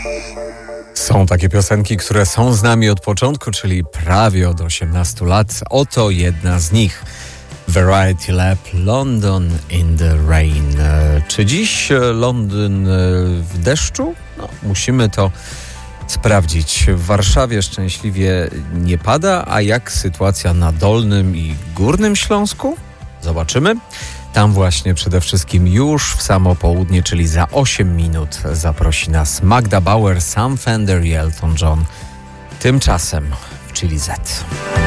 Są takie piosenki, które są z nami od początku, czyli prawie od 18 lat. Oto jedna z nich. Variety Lab, London in the Rain. Czy dziś Londyn w deszczu? No, musimy to sprawdzić. W Warszawie szczęśliwie nie pada, a jak sytuacja na Dolnym i Górnym Śląsku? Zobaczymy. Tam właśnie przede wszystkim już w samo południe, czyli za 8 minut zaprosi nas Magda Bauer, Sam Fender i Elton John. Tymczasem w Chili Z.